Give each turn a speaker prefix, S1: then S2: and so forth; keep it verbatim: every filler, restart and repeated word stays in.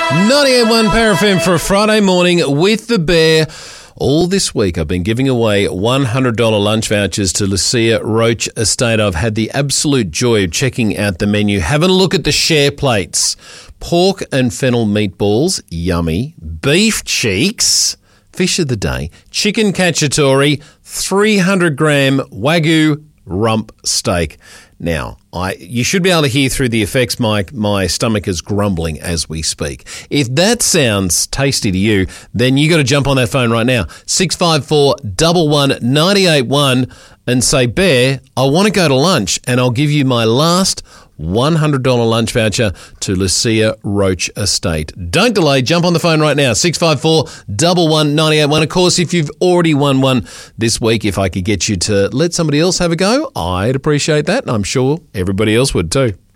S1: ninety-eight point one Paraffin for a Friday morning with the Bear. All this week I've been giving away one hundred dollars lunch vouchers to Lucia Roach Estate. I've had the absolute joy of checking out the menu, having a look at the share plates. Pork and fennel meatballs, yummy. Beef cheeks, fish of the day. Chicken cacciatore, three hundred gram Wagyu rump steak. Now, I you should be able to hear through the effects my my stomach is grumbling as we speak. If that sounds tasty to you, then you got to jump on that phone right now, six five four, one one, nine eight one, and say, Bear, I want to go to lunch, and I'll give you my last one hundred dollars lunch voucher to Lucia Roach Estate. Don't delay. Jump on the phone right now, six five four, one one, nine eight one. Of course, if you've already won one this week, if I could get you to let somebody else have a go, I'd appreciate that. I'm sure everybody else would too.